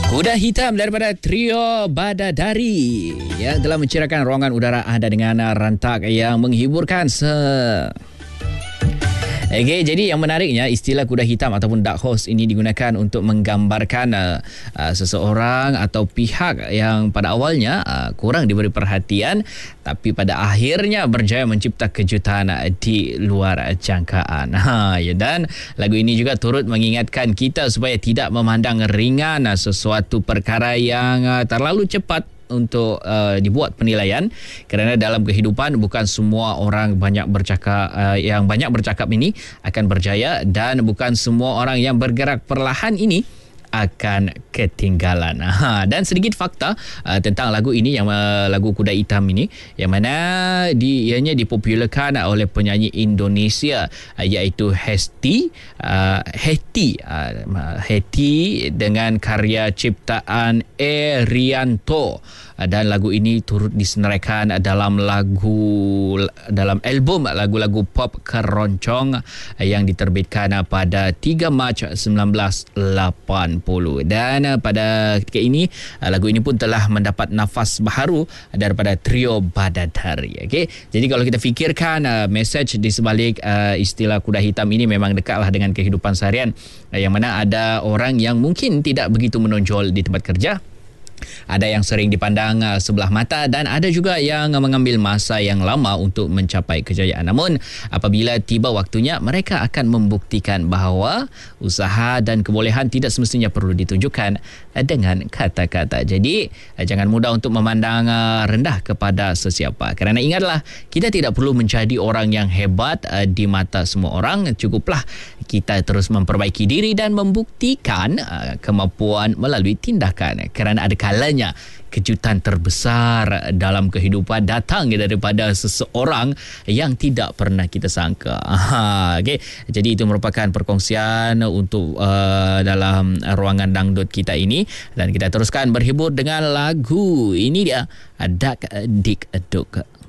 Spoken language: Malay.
Kuda hitam daripada trio Badadari yang telah mencirakan ruangan udara anda dengan rantak yang menghiburkan. Okey, jadi yang menariknya istilah kuda hitam ataupun dark horse ini digunakan untuk menggambarkan seseorang atau pihak yang pada awalnya kurang diberi perhatian tapi pada akhirnya berjaya mencipta kejutan di luar jangkaan. Ya, dan lagu ini juga turut mengingatkan kita supaya tidak memandang ringan sesuatu perkara yang terlalu cepat untuk dibuat penilaian, kerana dalam kehidupan bukan semua orang yang banyak bercakap ini akan berjaya, dan bukan semua orang yang bergerak perlahan ini akan ketinggalan. Dan sedikit fakta tentang lagu ini, yang lagu Kuda Hitam ini, yang mana ianya dipopularkan oleh penyanyi Indonesia iaitu Hesti dengan karya ciptaan Rianto. Dan lagu ini turut disenaraikan dalam album lagu-lagu pop keroncong yang diterbitkan pada 3 Mac 1980. Dan pada ketika ini lagu ini pun telah mendapat nafas baharu daripada trio Badadari. Okey, jadi kalau kita fikirkan mesej di sebalik istilah kuda hitam ini memang dekatlah dengan kehidupan seharian, yang mana ada orang yang mungkin tidak begitu menonjol di tempat kerja, ada yang sering dipandang sebelah mata, dan ada juga yang mengambil masa yang lama untuk mencapai kejayaan. Namun apabila tiba waktunya, mereka akan membuktikan bahawa usaha dan kebolehan tidak semestinya perlu ditunjukkan dengan kata-kata. Jadi jangan mudah untuk memandang rendah kepada sesiapa, kerana ingatlah, kita tidak perlu menjadi orang yang hebat di mata semua orang. Cukuplah kita terus memperbaiki diri dan membuktikan kemampuan melalui tindakan, kerana ada kalanya kejutan terbesar dalam kehidupan datang daripada seseorang yang tidak pernah kita sangka. Okay. Jadi itu merupakan perkongsian untuk dalam ruangan dangdut kita ini, dan kita teruskan berhibur dengan lagu ini dia, Dak Dik Duk.